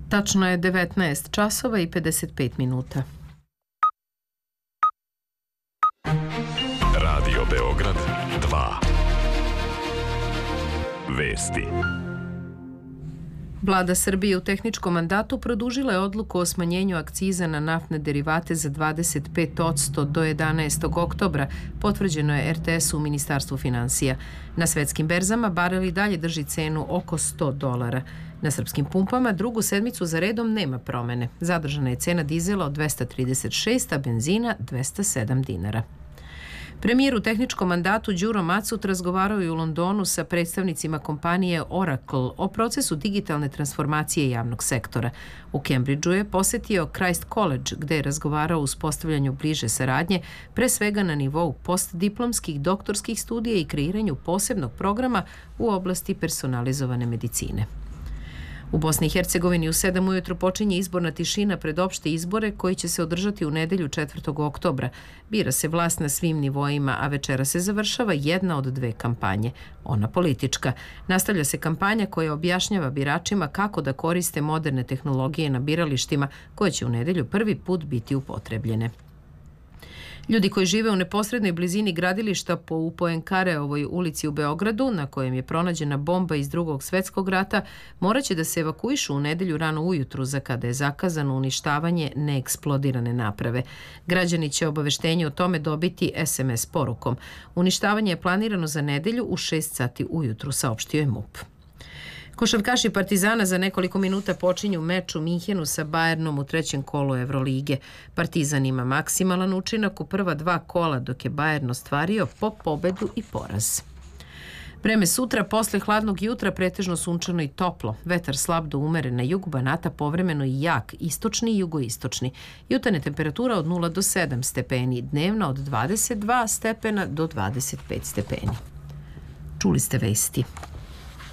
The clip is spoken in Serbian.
Tačno je 19 časova i 55 minuta. Radio Beograd 2. Vesti. Vlada Srbije u tehničkom mandatu produžila je odluku o smanjenju akciza na naftne derivate za 25% do 11. oktobra, potvrđeno je RTS-u u Ministarstvu finansija. Na svetskim berzama barel i dalje drži cenu oko $100. Na srpskim pumpama drugu sedmicu za redom nema promene. Zadržana je cena dizela od 236, a benzina 207 dinara. Premijer u tehničkom mandatu Đuro Macut razgovarao je u Londonu sa predstavnicima kompanije Oracle o procesu digitalne transformacije javnog sektora. U Cambridgeu je posetio Christ College, gde je razgovarao o uspostavljanju bliže saradnje, pre svega na nivou postdiplomskih, doktorskih studija i kreiranju posebnog programa u oblasti personalizovane medicine. U Bosni i Hercegovini u 7 ujutru počinje izborna tišina pred opšte izbore koji će se održati u nedelju 4. oktobra. Bira se vlast na svim nivoima, a večera se završava jedna od dve kampanje, ona politička. Nastavlja se kampanja koja objašnjava biračima kako da koriste moderne tehnologije na biralištima koje će u nedelju prvi put biti upotrebljene. Ljudi koji žive u neposrednoj blizini gradilišta u Poenkareovoj ulici u Beogradu, na kojem je pronađena bomba iz Drugog svetskog rata, moraće da se evakuišu u nedelju rano ujutru, za kada je zakazano uništavanje neeksplodirane naprave. Građani će obaveštenje o tome dobiti SMS porukom. Uništavanje je planirano za nedelju u 6 sati ujutru, saopštio je MUP. Košarkaši Partizana za nekoliko minuta počinju meč u Minhenu sa Bayernom u trećem kolu Evrolige. Partizan ima maksimalan učinak u prva 2 kola, dok je Bayern ostvario po pobedu i poraz. Vreme sutra, posle hladnog jutra, pretežno sunčano i toplo. Vetar slab do umeren na jugu Banata, povremeno i jak, istočni i jugoistočni. Jutarnja temperatura od 0 do 7 stepeni, dnevna od 22 stepena do 25 stepeni. Čuli ste vesti.